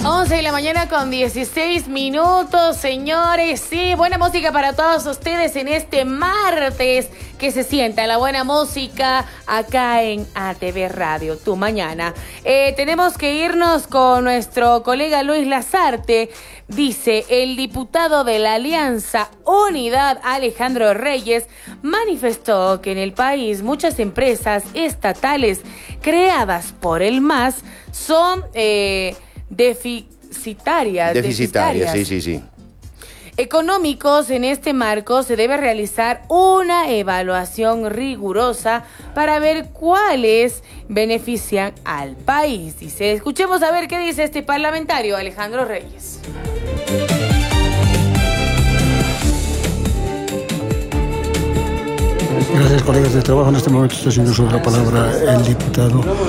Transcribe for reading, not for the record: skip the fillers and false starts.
11 de la mañana con 16 minutos, señores. Sí, buena música para todos ustedes en este martes. Que se sienta la buena música acá en ATV Radio, tu mañana. Tenemos que irnos con nuestro colega Luis Lazarte. Dice, el diputado de la Alianza Unidad, Alejandro Reyes, manifestó que en el país muchas empresas estatales creadas por el MAS son deficitarias. Sí. Económicos. En este marco se debe realizar una evaluación rigurosa para ver cuáles benefician al país. Dice, escuchemos a ver qué dice este parlamentario, Alejandro Reyes. Gracias, colegas de trabajo. En este momento está haciendo uso de la palabra el diputado